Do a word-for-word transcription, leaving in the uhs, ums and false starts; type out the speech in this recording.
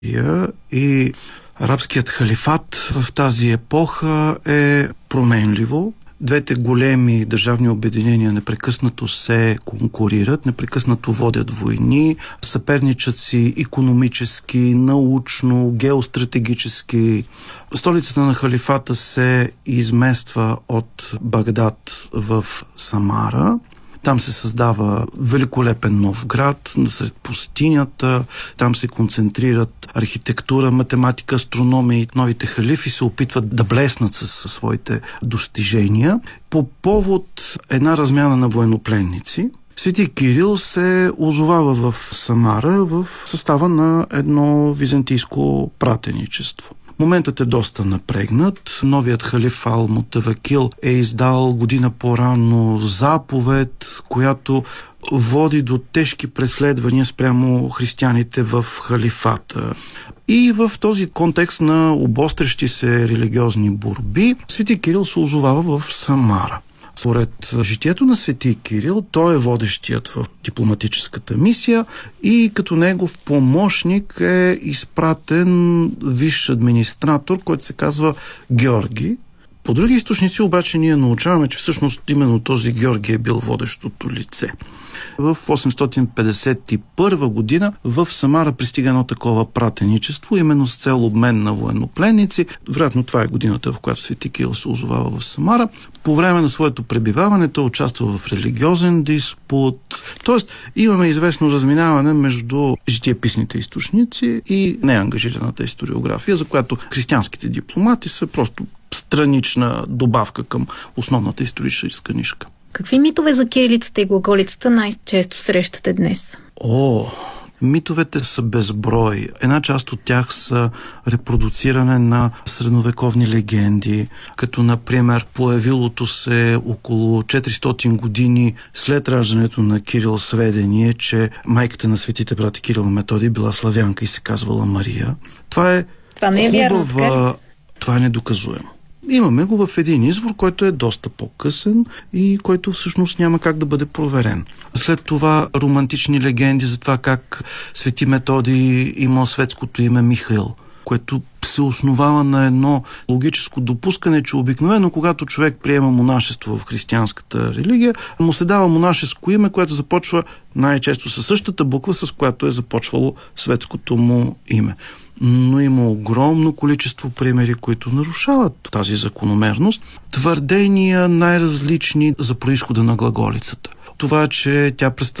И арабският халифат в тази епоха е променливо. Двете големи държавни обединения непрекъснато се конкурират, непрекъснато водят войни, съперничат си икономически, научно, геостратегически. Столицата на халифата се измества от Багдад в Самара. Там се създава великолепен нов град, насред пустинята, там се концентрират архитектура, математика, астрономия и новите халифи се опитват да блеснат със своите достижения. По повод една размяна на военнопленници, Свети Кирил се озовава в Самара в състава на едно византийско пратеничество. Моментът е доста напрегнат. Новият халиф Ал-Мутавакил е издал година по-рано заповед, която води до тежки преследвания спрямо християните в халифата. И в този контекст на обострящи се религиозни борби, Свети Кирил се озовава в Самара. Според житието на Свети Кирил, той е водещият в дипломатическата мисия и като негов помощник е изпратен висш администратор, който се казва Георги. По други източници обаче ние научаваме, че всъщност именно този Георги е бил водещото лице. В осемстотин петдесет и първа година в Самара пристига едно такова пратеничество, именно с цел обмен на военнопленници. Вероятно това е годината, в която Свети Кирил се озовава в Самара. По време на своето пребиваване той участва в религиозен диспут. Тоест имаме известно разминаване между житиеписните източници и неангажираната историография, за която християнските дипломати са просто странична добавка към основната историческа нишка. Какви митове за кирилицата и глаголицата най-често срещате днес? О, митовете са безброй. Една част от тях са репродуциране на средновековни легенди, като например появилото се около четиристотин години след раждането на Кирил сведение, че майката на светите брати Кирил и Методий била славянка и се казвала Мария. Това е Това не е вярно, хубава... Това е недоказуемо. Имаме го в един извор, който е доста по-късен и който всъщност няма как да бъде проверен. След това романтични легенди за това как Свети Методий имал светското име Михаил, което се основава на едно логическо допускане, че обикновено, когато човек приема монашество в християнската религия, му се дава монашеско име, което започва най-често със същата буква, с която е започвало светското му име. Но има огромно количество примери, които нарушават тази закономерност. Твърдения най-различни за произхода на глаголицата. Това, че тя представлява